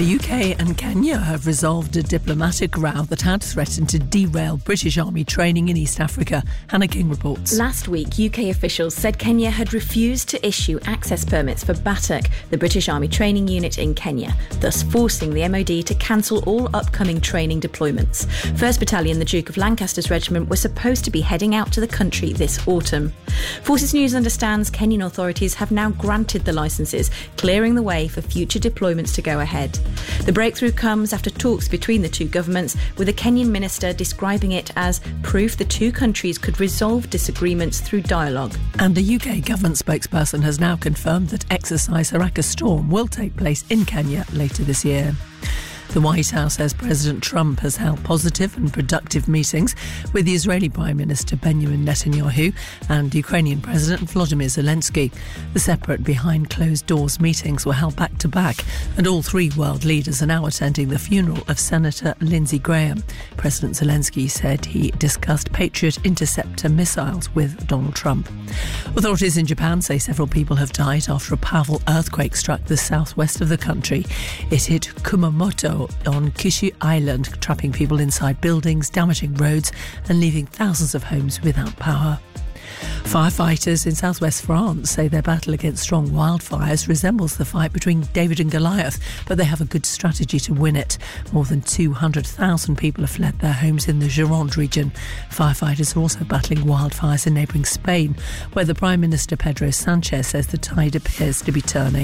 The UK and Kenya have resolved a diplomatic row that had threatened to derail British Army training in East Africa. Hannah King reports. Last week, UK officials said Kenya had refused to issue access permits for BATAC, the British Army training unit in Kenya, thus forcing the MOD to cancel all upcoming training deployments. 1st Battalion, the Duke of Lancaster's regiment, was supposed to be heading out to the country this autumn. Forces News understands Kenyan authorities have now granted the licences, clearing the way for future deployments to go ahead. The breakthrough comes after talks between the two governments, with a Kenyan minister describing it as proof the two countries could resolve disagreements through dialogue. And a UK government spokesperson has now confirmed that exercise Haraka Storm will take place in Kenya later this year. The White House says President Trump has held positive and productive meetings with the Israeli Prime Minister Benjamin Netanyahu and Ukrainian President Volodymyr Zelensky. The separate behind-closed-doors meetings were held back-to-back, and all three world leaders are now attending the funeral of Senator Lindsey Graham. President Zelensky said he discussed Patriot interceptor missiles with Donald Trump. Authorities in Japan say several people have died after a powerful earthquake struck the southwest of the country. It hit Kumamoto on Kyushu Island, trapping people inside buildings, damaging roads and leaving thousands of homes without power. Firefighters in southwest France say their battle against strong wildfires resembles the fight between David and Goliath, but they have a good strategy to win it. More than 200,000 people have fled their homes in the Gironde region. Firefighters are also battling wildfires in neighbouring Spain, where the Prime Minister Pedro Sanchez says the tide appears to be turning.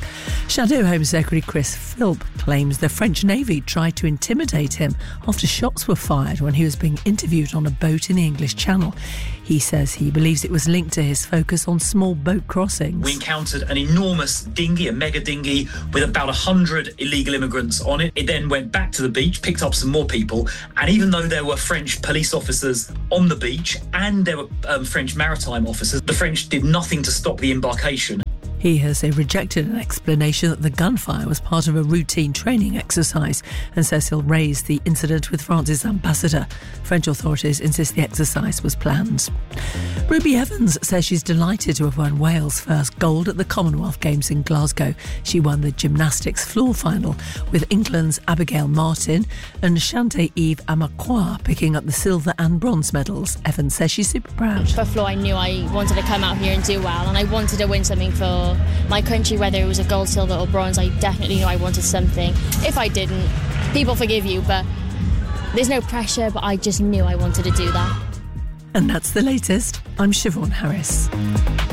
Shadow Home Secretary Chris Philp claims the French Navy tried to intimidate him after shots were fired when he was being interviewed on a boat in the English Channel. He says he believes it was linked to his focus on small boat crossings. We encountered an enormous dinghy, a mega dinghy, with about 100 illegal immigrants on it. It then went back to the beach, picked up some more people, and even though there were French police officers on the beach and there were French maritime officers, the French did nothing to stop the embarkation. He has rejected an explanation that the gunfire was part of a routine training exercise and says he'll raise the incident with France's ambassador. French authorities insist the exercise was planned. Ruby Evans says she's delighted to have won Wales' first gold at the Commonwealth Games in Glasgow. She won the gymnastics floor final with England's Abigail Martin and Shante-Eve Amakwa picking up the silver and bronze medals. Evans says she's super proud. For floor, I knew I wanted to come out here and do well, and I wanted to win something for my country, whether it was a gold, silver or bronze. I definitely knew I wanted something. If I didn't, people forgive you, but there's no pressure, but I just knew I wanted to do that. And that's the latest. I'm Siobhan Harris.